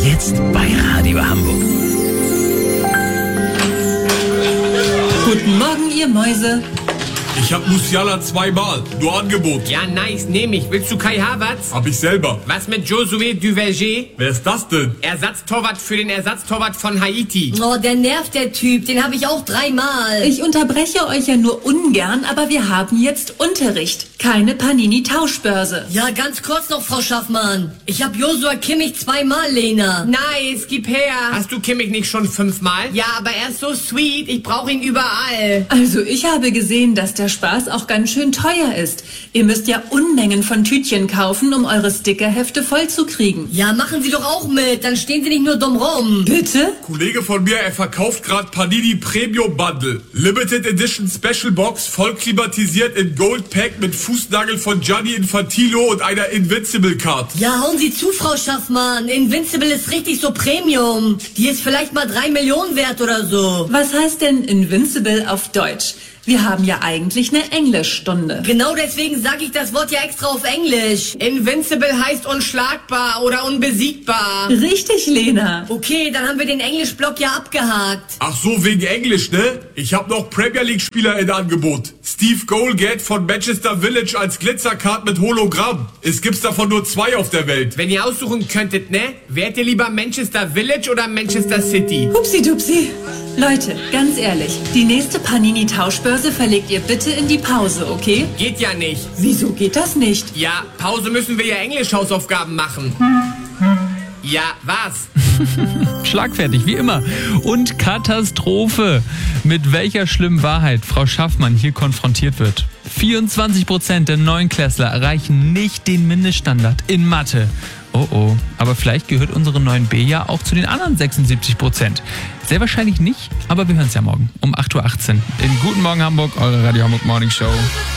Jetzt bei Radio Hamburg. Guten Morgen, ihr Mäuse. Ich hab Musiala zweimal. Nur Angebot. Ja, nice, nehm ich. Willst du Kai Havertz? Hab ich selber. Was mit Josué Duverger? Wer ist das denn? Ersatztorwart für den Ersatztorwart von Haiti. Oh, der nervt, der Typ. Den habe ich auch 3-mal. Ich unterbreche euch ja nur ungern, aber wir haben jetzt Unterricht. Keine Panini-Tauschbörse. Ja, ganz kurz noch, Frau Schaffmann. Ich habe Joshua Kimmich 2-mal, Lena. Nice, gib her. Hast du Kimmich nicht schon 5-mal? Ja, aber er ist so sweet. Ich brauche ihn überall. Also ich habe gesehen, dass der Spaß auch ganz schön teuer ist. Ihr müsst ja Unmengen von Tütchen kaufen, um eure Stickerhefte voll zu kriegen. Ja, machen Sie doch auch mit. Dann stehen Sie nicht nur dumm rum. Bitte? Kollege von mir, er verkauft gerade Panini Premium Bundle. Limited Edition Special Box, voll klimatisiert in Gold Pack mit Fußnagel von Gianni Infantino und einer Invincible Card. Ja, hauen Sie zu, Frau Schaffmann. Invincible ist richtig so Premium. Die ist vielleicht mal 3 Millionen wert oder so. Was heißt denn Invincible auf Deutsch? Wir haben ja eigentlich eine Englischstunde. Genau deswegen sage ich das Wort ja extra auf Englisch. Invincible heißt unschlagbar oder unbesiegbar. Richtig, Lena. Okay, dann haben wir den Englischblock ja abgehakt. Ach so, wegen Englisch, ne? Ich hab noch Premier League Spieler in Angebot. Steve Goalgate von Manchester Village als Glitzercard mit Hologramm. Es gibt's davon nur 2 auf der Welt. Wenn ihr aussuchen könntet, ne? Wärt ihr lieber Manchester Village oder Manchester City? Hupsi-dupsi. Leute, ganz ehrlich, die nächste Panini-Tauschbörse verlegt ihr bitte in die Pause, okay? Geht ja nicht. Wieso geht das nicht? Ja, Pause müssen wir ja Englisch-Hausaufgaben machen. Ja, was? Schlagfertig, wie immer. Und Katastrophe. Mit welcher schlimmen Wahrheit Frau Schaffmann hier konfrontiert wird. 24% der Neunklässler erreichen nicht den Mindeststandard in Mathe. Oh oh, aber vielleicht gehört unsere 9b ja auch zu den anderen 76%. Sehr wahrscheinlich nicht, aber wir hören es ja morgen um 8:18 Uhr in Guten Morgen Hamburg, eure Radio Hamburg Morning Show.